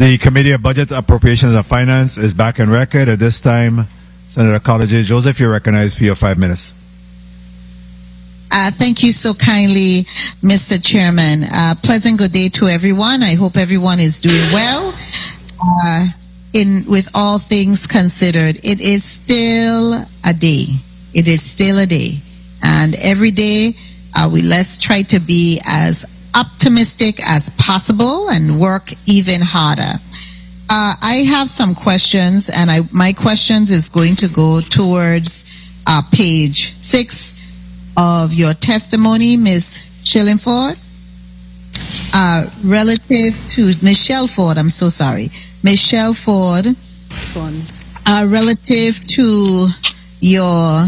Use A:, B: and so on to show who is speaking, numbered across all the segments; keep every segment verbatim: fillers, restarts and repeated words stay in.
A: The Committee of Budget, Appropriations, and Finance is back in record. At this time, Senator College Joseph, you're recognized for your five minutes.
B: Uh, thank you so kindly, Mister Chairman. Uh, pleasant good day to everyone. I hope everyone is doing well. Uh, in with all things considered, it is still a day. It is still a day, and every day uh, we let's try to be as optimistic as possible and work even harder. Uh, I have some questions, and I, my questions is going to go towards uh, page six of your testimony, Miz Shillingford, uh, relative to Michelle Ford. I'm so sorry, Michelle Ford. Uh, relative to your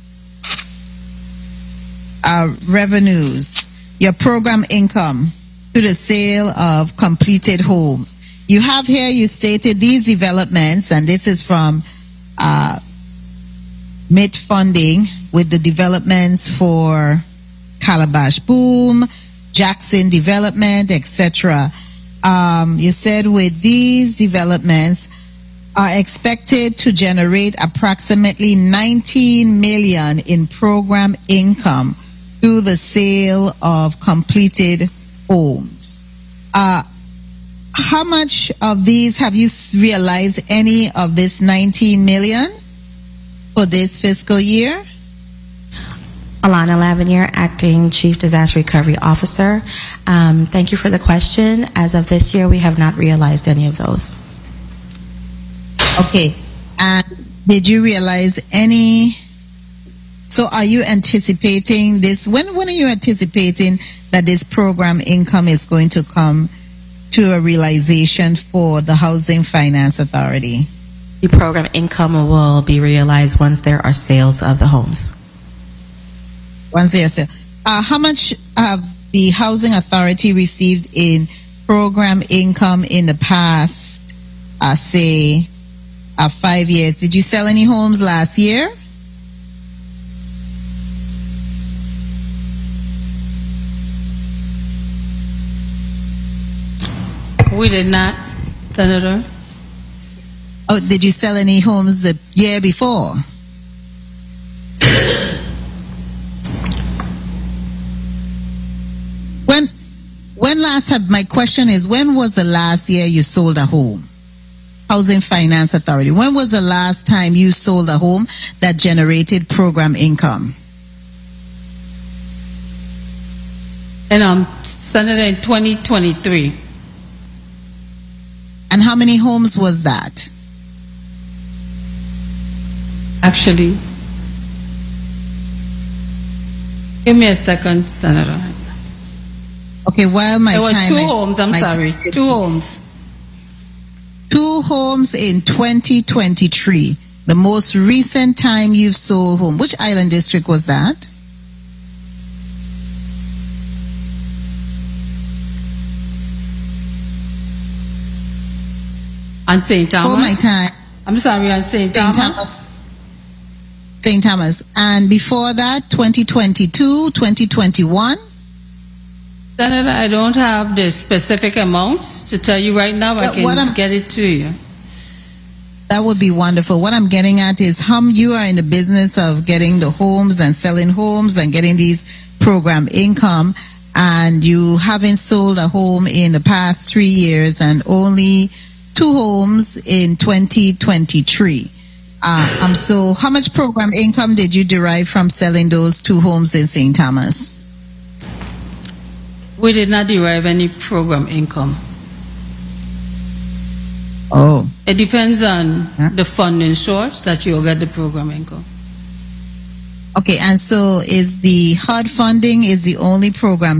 B: uh, revenues, your program income to the sale of completed homes. You have here, you stated these developments, and this is from uh, M I T funding with the developments for Calabash Boom, Jackson Development, et cetera. Um, you said with these developments are expected to generate approximately nineteen million in program income through the sale of completed homes. Uh, how much of these have you realized any of this nineteen million for this fiscal year?
C: Alana Lavinier, Acting Chief Disaster Recovery Officer. Um, thank you for the question. As of this year, we have not realized any of those.
B: Okay. And did you realize any? So are you anticipating this? When, when are you anticipating that this program income is going to come to a realization for the Housing Finance Authority?
C: The program income will be realized once there are sales of the homes.
B: Once there are sales. Uh, how much have the Housing Authority received in program income in the past, uh, say, uh, five years? Did you sell any homes last year?
D: We did not, Senator.
B: Oh, did you sell any homes the year before? When, when last have, my question is, when was the last year you sold a home? Housing Finance Authority. When was the last time you sold a home that generated program income?
D: And um, Senator, in twenty twenty-three.
B: And how many homes was that?
D: Actually, give me a second, Senator.
B: Okay, while my
D: there were
B: time...
D: two
B: I,
D: homes, I'm sorry, time, two homes.
B: Two homes in twenty twenty-three. The most recent time you've sold home. Which island district was that?
D: On Saint Thomas.
B: For my time.
D: I'm sorry, on Saint Thomas.
B: Thomas. Saint Thomas. And before that, twenty twenty-two, twenty twenty-one?
D: Senator, I don't have the specific amounts to tell you right now. But I can what get it to you.
B: That would be wonderful. What I'm getting at is how you are in the business of getting the homes and selling homes and getting these program income, and you haven't sold a home in the past three years and only two homes in twenty twenty-three. Uh, um, so how much program income did you derive from selling those two homes in Saint Thomas?
D: We did not derive any program income.
B: Oh.
D: It depends on huh? the funding source that you'll get the program income.
B: Okay, and so is the H U D funding is the only program